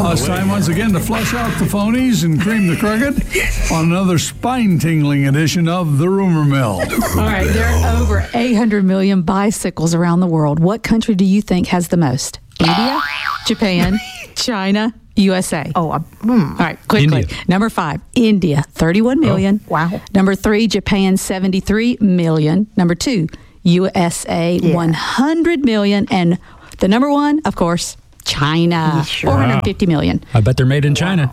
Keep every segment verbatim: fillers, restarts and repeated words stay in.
Well, it's time once again to flush out the phonies and cream the crooked on another spine-tingling edition of The Rumor Mill. All right, there are over eight hundred million bicycles around the world. What country do you think has the most? India, Japan, China, U S A. Oh, uh, hmm. All right, quickly. India. Number five, India, thirty-one million. Oh, wow. Number three, Japan, seventy-three million. Number two, U S A, Yeah. one hundred million. And the number one, of course, China, Sure. four hundred fifty million. I bet they're made in China.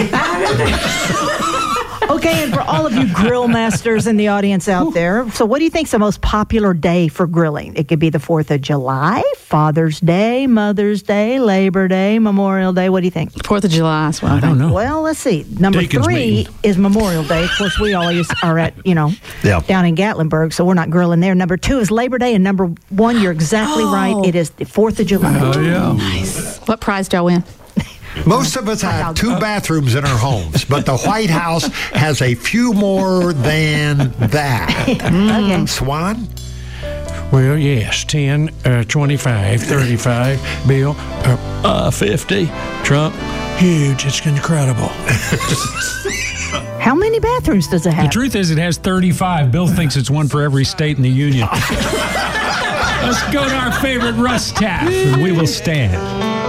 Okay, and for all of you grill masters in the audience out there, so what do you think's the most popular day for grilling? It could be the fourth of July, Father's Day, Mother's Day, Labor Day, Memorial Day. What do you think? fourth of July as well. I don't know. Well, let's see. Number Deacon's three meeting. is Memorial Day. Of course, we always are at, you know, Yeah. down in Gatlinburg, so we're not grilling there. Number two is Labor Day, and number one, you're exactly Oh. right. It is the fourth of July. Oh, yeah. What prize do I win? Most of us have two bathrooms in our homes, but the White House has a few more than that. Okay. Swan? Well, yes, ten, uh, twenty-five, thirty-five, Bill, uh, uh, fifty, Trump, huge, it's incredible. How many bathrooms does it The have? truth is it has thirty-five. Bill thinks it's one for every state in the union. Let's go to our favorite Russ Taff, and we will stand.